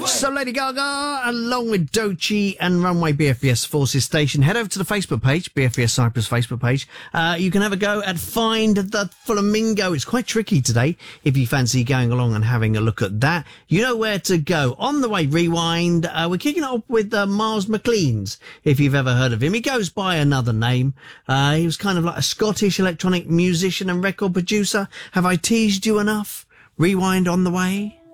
So Lady Gaga, along with Doechii and Runway BFBS Forces Station, head over to the Facebook page, BFBS Cyprus Facebook page. You can have a go at Find the Flamingo. It's quite tricky today. If you fancy going along and having a look at that, you know where to go. On the way, Rewind. We're kicking it off with Miles McLean's, if you've ever heard of him. He goes by another name. He was kind of like a Scottish electronic musician and record producer. Have I teased you enough? Rewind on the way.